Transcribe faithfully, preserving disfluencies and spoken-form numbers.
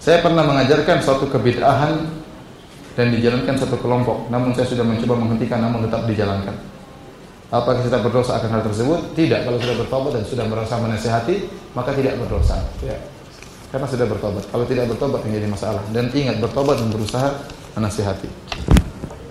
Saya pernah mengajarkan suatu kebid'ahan dan dijalankan satu kelompok, namun saya sudah mencoba menghentikan namun tetap dijalankan. Apakah kita berdosa akan hal tersebut? Tidak. Kalau sudah bertobat dan sudah merasa menasihati, maka tidak berdosa. Ya. Karena sudah bertobat. Kalau tidak bertobat menjadi masalah. Dan ingat, bertobat dan berusaha menasihati.